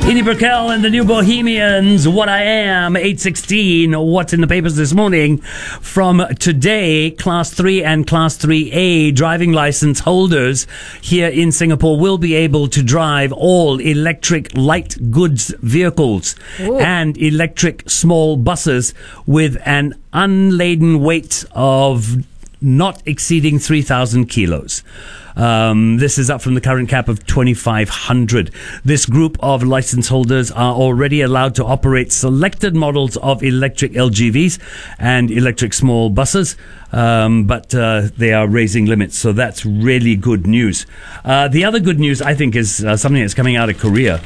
Edie Brickell and the New Bohemians, What I Am, 8:16. What's in the papers this morning? From today, Class 3 and Class 3A driving license holders here in Singapore will be able to drive all electric light goods vehicles and electric small buses with an unladen weight of not exceeding 3,000 kilos. This is up from the current cap of 2,500. This group of license holders are already allowed to operate selected models of electric LGVs and electric small buses, but they are raising limits, so that's really good news. The other good news, I think, is something that's coming out of Korea.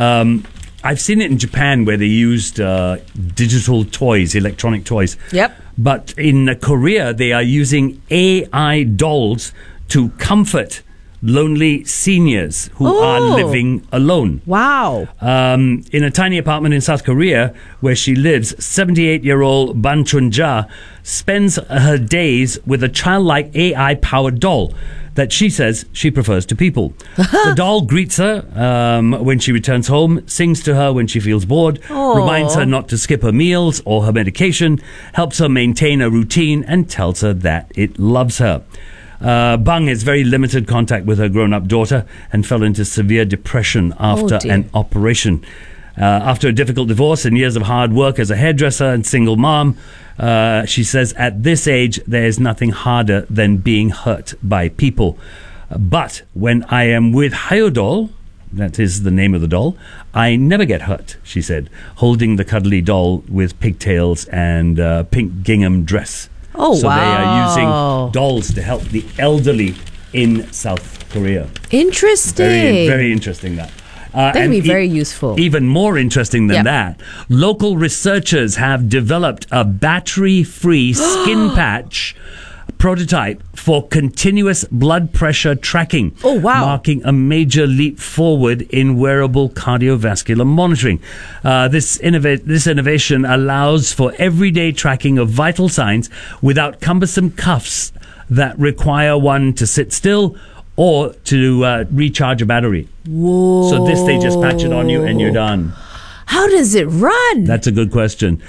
I've seen it in Japan where they used digital toys, electronic toys. Yep. But in Korea, they are using AI dolls to comfort lonely seniors who are living alone. Wow. In a tiny apartment in South Korea where she lives, 78-year-old Ban Chun-ja spends her days with a childlike AI-powered doll that she says she prefers to people. The doll greets her when she returns home, sings to her when she feels bored, reminds her not to skip her meals or her medication, helps her maintain a routine, and tells her that it loves her. Bang has very limited contact with her grown-up daughter and fell into severe depression after an operation. After a difficult divorce and years of hard work as a hairdresser and single mom, she says at this age there is nothing harder than being hurt by people. But when I am with Hyodol, that is the name of the doll, I never get hurt, she said, holding the cuddly doll with pigtails and pink gingham dress. So they are using dolls to help the elderly in South Korea. Interesting. Very, very interesting that. That would be very useful. Even more interesting than that, local researchers have developed a battery-free skin patch prototype for continuous blood pressure tracking. Marking a major leap forward in wearable cardiovascular monitoring. This innovation allows for everyday tracking of vital signs without cumbersome cuffs that require one to sit still or to recharge a battery. So this, they just patch it on you and you're done. How does it run? That's a good question.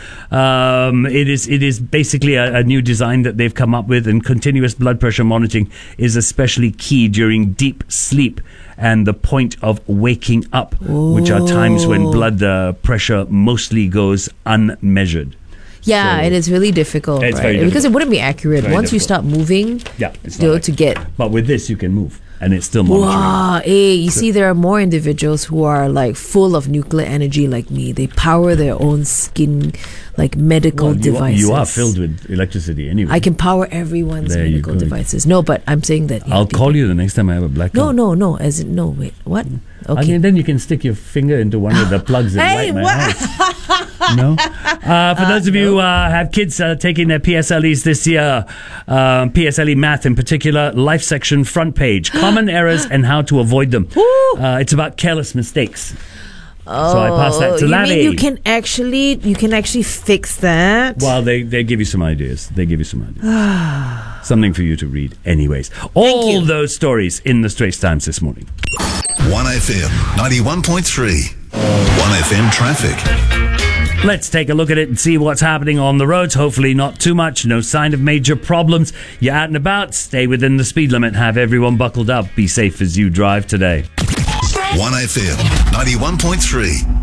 It is basically a new design that they've come up with, and continuous blood pressure monitoring is especially key during deep sleep and the point of waking up, which are times when blood pressure mostly goes unmeasured. Yeah, so it is really difficult, it's right? Very difficult. Because it wouldn't be accurate once you start moving. Yeah, it's not to get. But with this, you can move, and it's still monitoring. Wow, you see, there are more individuals who are like full of nuclear energy like me. They power their own skin, like medical devices. You are filled with electricity anyway. I can power everyone's medical devices. No, but I'm saying that. I'll call you the next time I have a blackout. No. As in, no, wait, what? Okay. Then you can stick your finger into one of the plugs and light my house. No? For those of you who have kids taking their PSLEs this year, PSLE Math in particular, life section front page, common errors and how to avoid them. It's about careless mistakes. So I pass that to Lavi. You mean you can actually fix that? Well, they give you some ideas. Something for you to read anyways. All those stories in the Straits Times this morning. 1FM 91.3. 1FM traffic. Let's take a look at it and see what's happening on the roads. Hopefully not too much. No sign of major problems. You're out and about. Stay within the speed limit. Have everyone buckled up. Be safe as you drive today. 1FM 91.3.